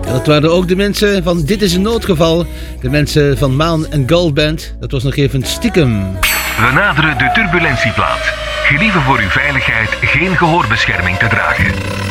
Dat waren ook de mensen van Dit is een Noodgeval. De mensen van Maan en Gold Band. Dat was nog even stiekem. We naderen de turbulentieplaat. Gelieve voor uw veiligheid geen gehoorbescherming te dragen.